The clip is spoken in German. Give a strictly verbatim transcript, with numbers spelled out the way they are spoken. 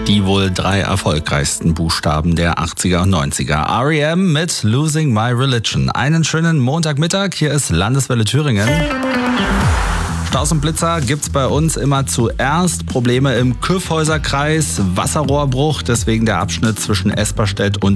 Die wohl drei erfolgreichsten Buchstaben der achtziger und neunziger. R E M mit Losing My Religion. Einen schönen Montagmittag. Hier ist Landeswelle Thüringen. Staus und Blitzer gibt's bei uns immer zuerst. Probleme im Kyffhäuser Kreis, Wasserrohrbruch, deswegen der Abschnitt zwischen Esperstedt und